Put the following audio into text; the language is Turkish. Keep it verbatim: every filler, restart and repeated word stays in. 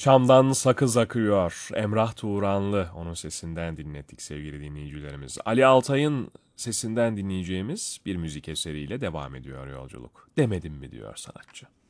Şam'dan sakız akıyor. Emrah Turanlı, onun sesinden dinlettik sevgili dinleyicilerimiz. Ali Altay'ın sesinden dinleyeceğimiz bir müzik eseriyle devam ediyor yolculuk. Demedim mi diyor sanatçı.